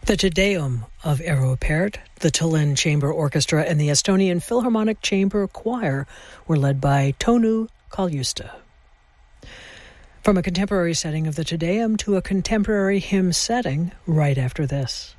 The Te Deum of Eero Pärt, the Tallinn Chamber Orchestra, and the Estonian Philharmonic Chamber Choir were led by Tonu Kaljuste. From a contemporary setting of the Te Deum to a contemporary hymn setting right after this.